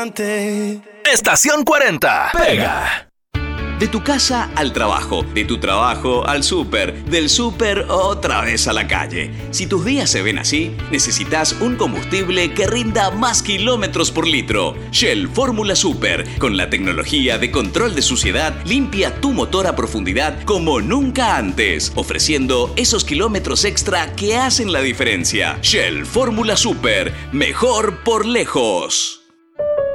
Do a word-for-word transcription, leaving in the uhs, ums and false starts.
adelante. Estación cuarenta. Pega. De tu casa al trabajo, de tu trabajo al súper, del súper otra vez a la calle. Si tus días se ven así, necesitas un combustible que rinda más kilómetros por litro. Shell Fórmula Super, con la tecnología de control de suciedad, limpia tu motor a profundidad como nunca antes, ofreciendo esos kilómetros extra que hacen la diferencia. Shell Fórmula Super, mejor por lejos.